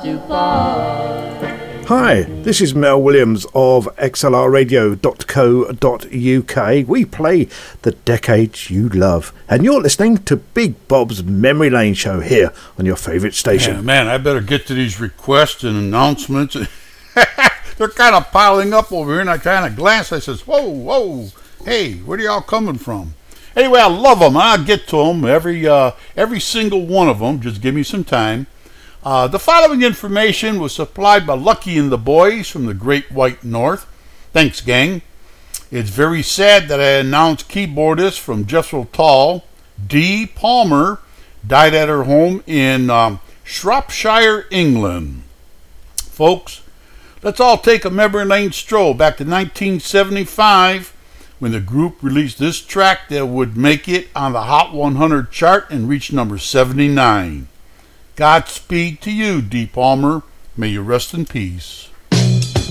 to part. Hi, this is Mel Williams of xlrradio.co.uk. We play the decades you love, and you're listening to Big Bob's Memory Lane show here on your favourite station. Yeah, man, I better get to these requests and announcements. They're kind of piling up over here, and I kind of glance. I says, whoa, hey, where are y'all coming from? Anyway, I love them. I'll get to them, every single one of them. Just give me some time. The following information was supplied by Lucky and the Boys from the Great White North. Thanks, gang. It's very sad that I announced keyboardist from Jethro Tull, Dee Palmer, died at her home in Shropshire, England. Folks, let's all take a memory lane stroll back to 1975 when the group released this track that would make it on the Hot 100 chart and reach number 79. Godspeed to you, Dee Palmer. May you rest in peace.